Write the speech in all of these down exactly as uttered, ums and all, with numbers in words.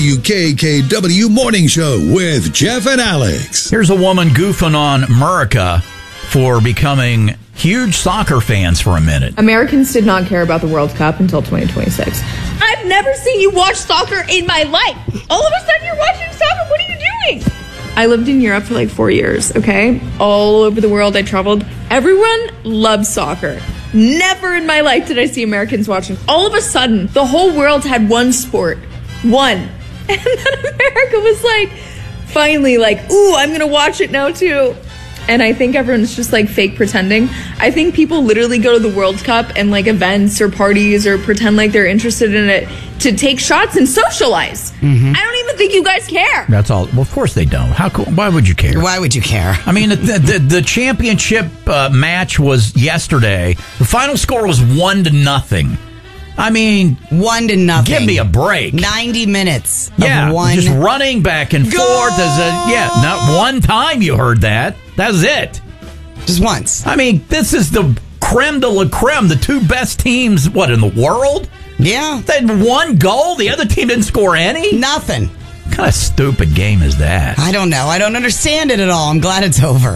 K K W Morning Show with Jeff and Alex. Here's a woman goofing on America for becoming huge soccer fans for a minute. Americans did not care about the World Cup until twenty twenty-six. I've never seen you watch soccer in my life. All of a sudden you're watching soccer. What are you doing? I lived in Europe for like four years, okay? All over the world I traveled. Everyone loves soccer. Never in my life did I see Americans watching. All of a sudden, the whole world had one sport. One. And then America was like, finally like, ooh, I'm going to watch it now too. And I think everyone's just like fake pretending. I think people literally go to the World Cup and like events or parties or pretend like they're interested in it to take shots and socialize. Mm-hmm. I don't even think you guys care. That's all. Well, of course they don't. How cool? Why would you care? Why would you care? I mean, the the, the championship uh, match was yesterday. The final score was one to nothing. I mean, one to nothing. Give me a break. Ninety minutes. Yeah, of one. Just running back and Go! forth as a yeah. Not one time you heard that. That was it. Just once. I mean, this is the creme de la creme. The two best teams, what, in the world? Yeah. They had one goal. The other team didn't score any. Nothing. What kind of stupid game is that? I don't know. I don't understand it at all. I'm glad it's over.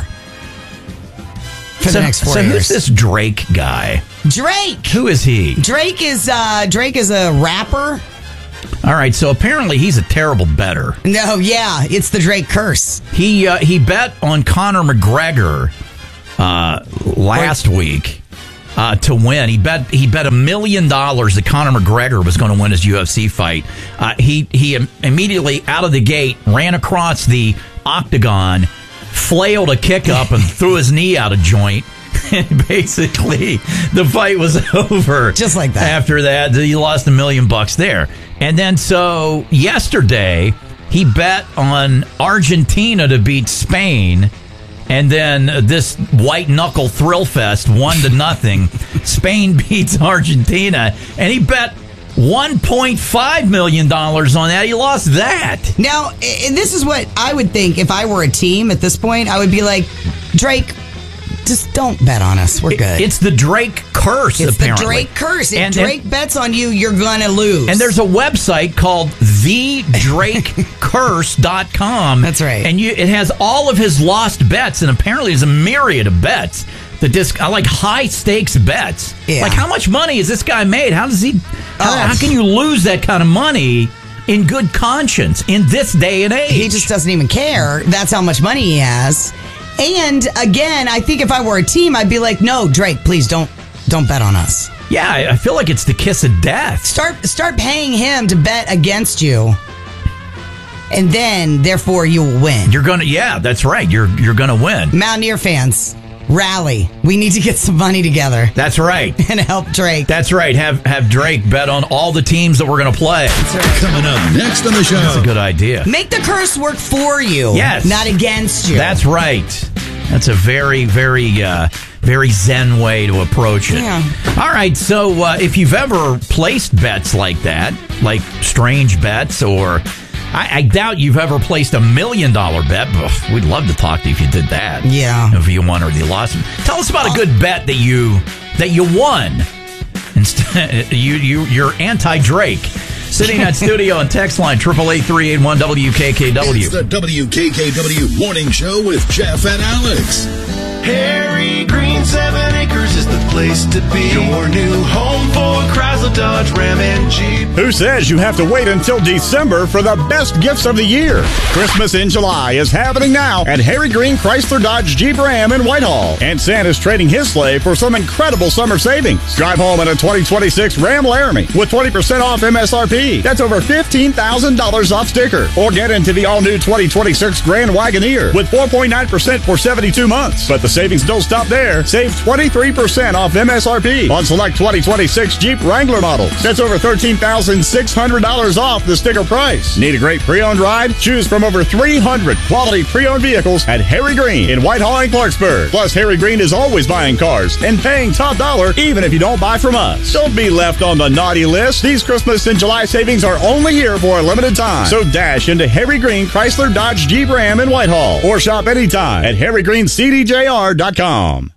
For so, the next four so years. who's this Drake guy? Drake. Who is he? Drake is uh, Drake is a rapper. All right, so apparently he's a terrible bettor. No, yeah, it's the Drake curse. He uh, he bet on Conor McGregor uh, last Wait. week uh, to win. He bet he bet a million dollars that Conor McGregor was going to win his U F C fight. Uh, he he immediately out of the gate ran across the octagon, flailed a kick up, and threw his knee out of joint. And basically, the fight was over. Just like that. After that, he lost a million bucks there. And then, so, yesterday, he bet on Argentina to beat Spain. And then this white-knuckle thrill fest, one to nothing. Spain beats Argentina. And he bet one point five million dollars on that. He lost that. Now, and this is what I would think if I were a team at this point. I would be like, Drake, just don't bet on us. We're good. It's the Drake curse, it's apparently. the Drake curse. If and, Drake and, bets on you, you're going to lose. And there's a website called the drake curse dot com. That's right. And you, it has all of his lost bets, and apparently there's a myriad of bets. The disc, I like high-stakes bets. Yeah. Like, how much money has this guy made? How does he... How, Oh. how can you lose that kind of money in good conscience in this day and age? He just doesn't even care. That's how much money he has. And again, I think if I were a team, I'd be like, no, Drake, please don't don't bet on us. Yeah, I I feel like it's the kiss of death. Start start paying him to bet against you. And then, therefore, you will win. You're gonna, yeah, that's right. You're you're gonna win. Mountaineer fans, rally. We need to get some money together. That's right. And help Drake. That's right. Have have Drake bet on all the teams that we're going to play. That's right. Coming up next on the show. That's a good idea. Make the curse work for you. Yes. Not against you. That's right. That's a very, very, uh, very zen way to approach it. Yeah. All right. So uh, if you've ever placed bets like that, like strange bets, or I, I doubt you've ever placed a million dollar bet. Ugh, we'd love to talk to you if you did that. Yeah. If you won or you lost. Tell us about a good bet that you that you won. Instead, you you you're anti-Drake. Sitting at studio and text line triple eight three eight one W K K W. It's the W K K W Morning Show with Jeff and Alex. Harry Green, seven acres is the place to be. Your new home for Chrysler, Dodge, Ram, and Jeep. Who says you have to wait until December for the best gifts of the year? Christmas in July is happening now at Harry Green Chrysler Dodge Jeep Ram in Whitehall. And Santa's trading his sleigh for some incredible summer savings. Drive home in a twenty twenty-six Ram Laramie with twenty percent off M S R P. That's over fifteen thousand dollars off sticker. Or get into the all-new twenty twenty-six Grand Wagoneer with four point nine percent for seventy-two months. But the savings don't stop there. Save twenty-three percent off M S R P on select twenty twenty-six Jeep Wrangler models. That's over thirteen thousand six hundred dollars off the sticker price. Need a great pre-owned ride? Choose from over three hundred quality pre-owned vehicles at Harry Green in Whitehall and Clarksburg. Plus, Harry Green is always buying cars and paying top dollar even if you don't buy from us. Don't be left on the naughty list. These Christmas and July savings are only here for a limited time. So dash into Harry Green Chrysler Dodge Jeep Ram in Whitehall or shop anytime at harry green c d j r dot com.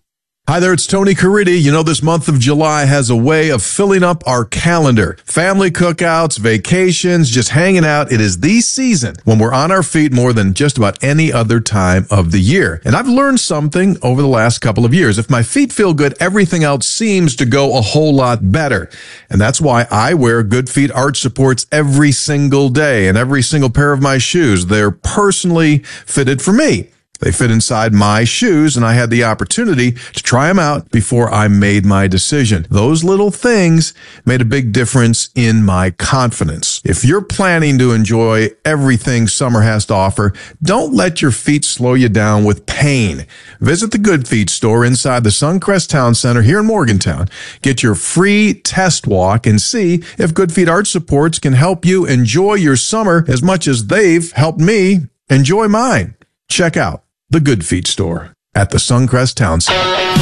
Hi there, it's Tony Caridi. You know, this month of July has a way of filling up our calendar. Family cookouts, vacations, just hanging out. It is the season when we're on our feet more than just about any other time of the year. And I've learned something over the last couple of years. If my feet feel good, everything else seems to go a whole lot better. And that's why I wear Good Feet arch supports every single day, and every single pair of my shoes. They're personally fitted for me. They fit inside my shoes, and I had the opportunity to try them out before I made my decision. Those little things made a big difference in my confidence. If you're planning to enjoy everything summer has to offer, don't let your feet slow you down with pain. Visit the Good Feet store inside the Suncrest Town Center here in Morgantown. Get your free test walk and see if Good Feet arch supports can help you enjoy your summer as much as they've helped me enjoy mine. Check out the Good Feet store at the Suncrest Town Center.